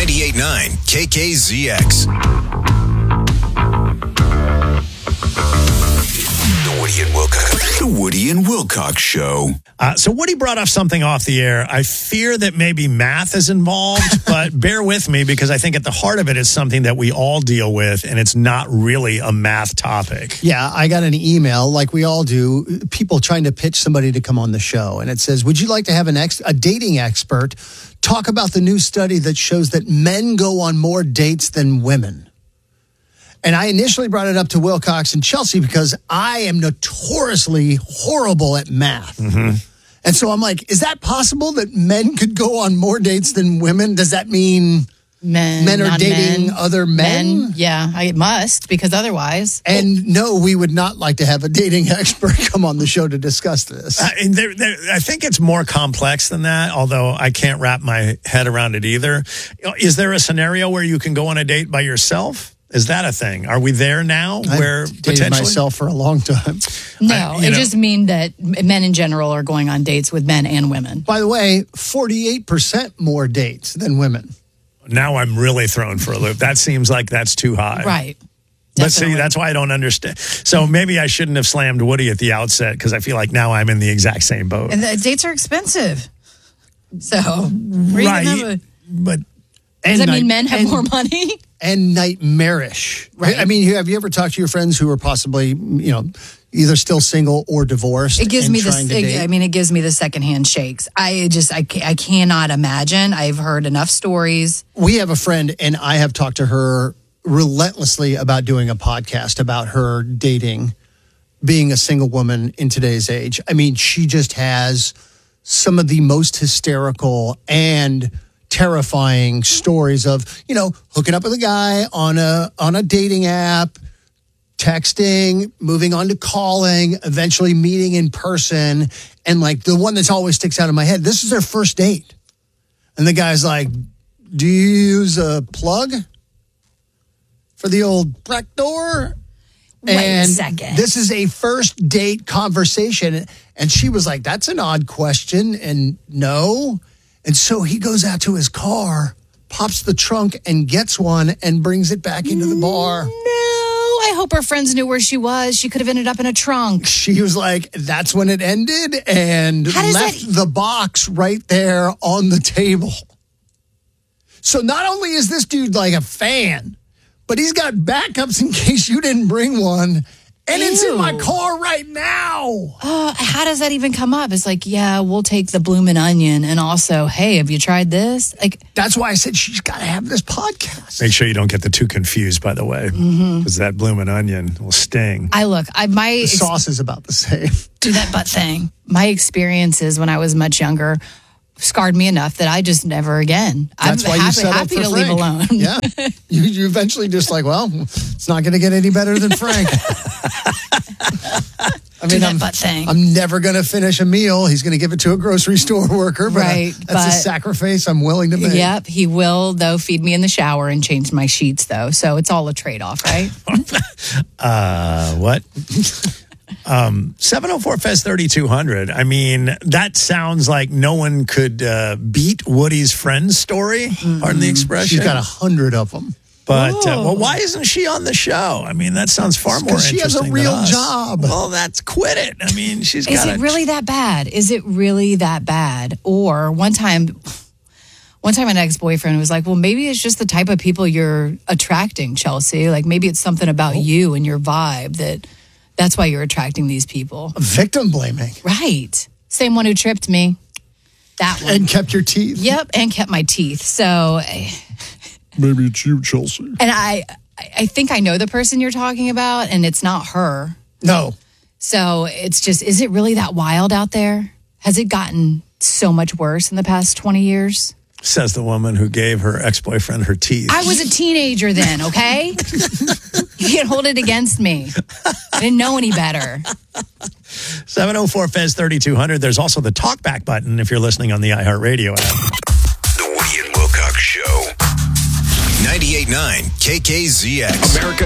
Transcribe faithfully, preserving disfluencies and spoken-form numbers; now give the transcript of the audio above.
ninety-eight point nine K K Z X. The Woody and Wilcox. The Woody and Wilcox Show. Uh, so Woody brought off something off the air. I fear that maybe math is involved, but bear with me because I think at the heart of it is something that we all deal with, and it's not really a math topic. Yeah, I got an email, like we all do, people trying to pitch somebody to come on the show. And it says, would you like to have an ex- a dating expert talk about the new study that shows that men go on more dates than women? And I initially brought it up to Wilcox and Chelsea because I am notoriously horrible at math. Mm-hmm. And so I'm like, is that possible that men could go on more dates than women? Does that mean men, men are dating men. other men? men? Yeah, I must, because otherwise. And no, we would not like to have a dating expert come on the show to discuss this. Uh, and there, there, I think it's more complex than that, although I can't wrap my head around it either. Is there a scenario where you can go on a date by yourself? Is that a thing? Are we there now? I've where dated potentially myself for a long time. No, I- it you know- just means that men in general are going on dates with men and women. By the way, forty-eight percent more dates than women. Now I'm really thrown for a loop. That seems like that's too high. Right. But see, Definitely. that's why I don't understand. So maybe I shouldn't have slammed Woody at the outset because I feel like now I'm in the exact same boat. And the dates are expensive. So, read Right. another- But does that night- mean men have and- more money? And nightmarish. Right. I mean, have you ever talked to your friends who are possibly, you know, either still single or divorced? It gives and me the. trying to date? I mean, it gives me the secondhand shakes. I just, I, ca- I cannot imagine. I've heard enough stories. We have a friend, and I have talked to her relentlessly about doing a podcast about her dating, being a single woman in today's age. I mean, she just has some of the most hysterical and terrifying stories of, you know, hooking up with a guy on a on a dating app, texting, moving on to calling, eventually meeting in person. And like the one that's always sticks out in my head, this is their first date. And the guy's like, do you use a plug for the old back door? Wait and a second. This is a first date conversation. And she was like, that's an odd question. And no. And so he goes out to his car, pops the trunk and gets one and brings it back into the bar. No, I hope her friends knew where she was. She could have ended up in a trunk. She was like, that's when it ended, and How does left that- the box right there on the table. So not only is this dude like a fan, but he's got backups in case you didn't bring one. And it's in my Ew. car right now. Uh, how does that even come up? It's like, yeah, we'll take the bloomin' onion. And also, hey, have you tried this? Like, That's why I said she's got to have this podcast. make sure you don't get the two confused, by the way, because Mm-hmm. that bloomin' onion will sting. I look, I my The ex- sauce is about the same. do that butt thing. My experiences when I was much younger scarred me enough that I just never again. That's I'm why happy, you settled happy for to Frank. leave alone. Yeah. You, you eventually just like, well, it's not going to get any better than Frank. I Do mean, that I'm, butt thing. I'm never going to finish a meal. He's going to give it to a grocery store worker. But Right, uh, that's a but- sacrifice I'm willing to make. Yep, he will though feed me in the shower and change my sheets though. So it's all a trade off, right? Uh, what? um, seven oh four Fez thirty-two hundred. I mean, that sounds like no one could uh, beat Woody's friend's story. Pardon the expression. She's got a hundred of them. But, uh, Whoa. well, why isn't she on the show? I mean, that sounds far It's more 'cause she interesting. has a real than us. job. Well, that's quit it. I mean, she's Is got it really that bad? Is it really that bad? Or one time, one time an ex-boyfriend was like, well, maybe it's just the type of people you're attracting, Chelsea. Like maybe it's something about Oh. you and your vibe that that's why you're attracting these people. Victim blaming. Right. Same one who tripped me. That one. And kept your teeth. Yep. And kept my teeth. So, and Maybe it's you, Chelsea. I, I think I know the person you're talking about and it's not her. No. So it's just, is it really that wild out there? Has it gotten so much worse in the past twenty years? Says the woman who gave her ex-boyfriend her teeth. I was a teenager then, okay? You can't hold it against me. I didn't know any better. seven oh four Fez thirty-two hundred. There's also the talkback button if you're listening on the iHeartRadio app. The Woody and Wilcox Show. ninety-eight point nine K K Z X. America's